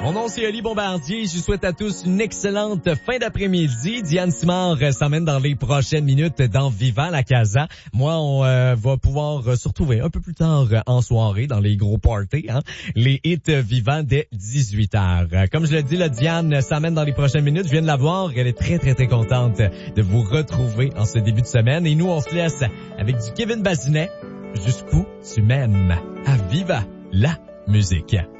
Mon nom, c'est Oli Bombardier. Je vous souhaite à tous une excellente fin d'après-midi. Diane Simard s'emmène dans les prochaines minutes dans Vivant la Casa. Moi, on va pouvoir se retrouver un peu plus tard en soirée dans les gros parties, hein? Les hits vivants dès 18h. Comme je l'ai dit, là, Diane s'emmène dans les prochaines minutes. Je viens de la voir. Elle est très, très, très contente de vous retrouver en ce début de semaine. Et nous, on se laisse avec du Kevin Bazinet. Jusqu'où tu m'aimes. À Viva la musique.